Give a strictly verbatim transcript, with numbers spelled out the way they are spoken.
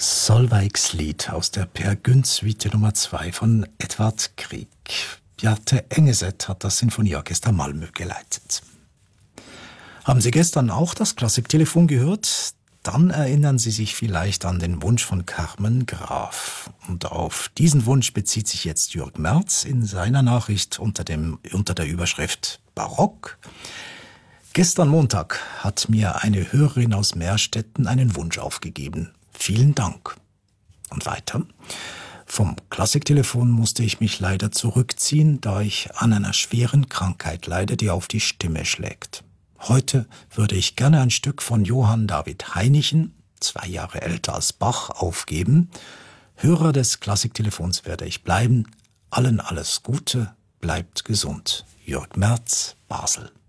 Solveigs Lied aus der Peer Gynt Suite Nummer zwei von Edvard Grieg. Bjarte Engeset hat das Sinfonieorchester Malmö geleitet. Haben Sie gestern auch das Klassiktelefon gehört? Dann erinnern Sie sich vielleicht an den Wunsch von Carmen Graf. Und auf diesen Wunsch bezieht sich jetzt Jürg Merz in seiner Nachricht unter, dem, unter der Überschrift Barock. Gestern Montag hat mir eine Hörerin aus Meerstetten einen Wunsch aufgegeben. Vielen Dank. Und weiter. Vom Klassiktelefon musste ich mich leider zurückziehen, da ich an einer schweren Krankheit leide, die auf die Stimme schlägt. Heute würde ich gerne ein Stück von Johann David Heinichen, zwei Jahre älter als Bach, aufgeben. Hörer des Klassiktelefons werde ich bleiben. Allen alles Gute, bleibt gesund. Jürg Merz, Basel.